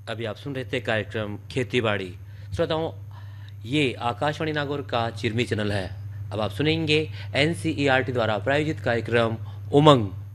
अभी आप सुन रहे थे कार्यक्रम खेती बाड़ी। श्रोताओं, ये आकाशवाणी नागौर का चिरमी चैनल है। अब आप सुनेंगे एनसीईआरटी द्वारा प्रायोजित कार्यक्रम उमंग।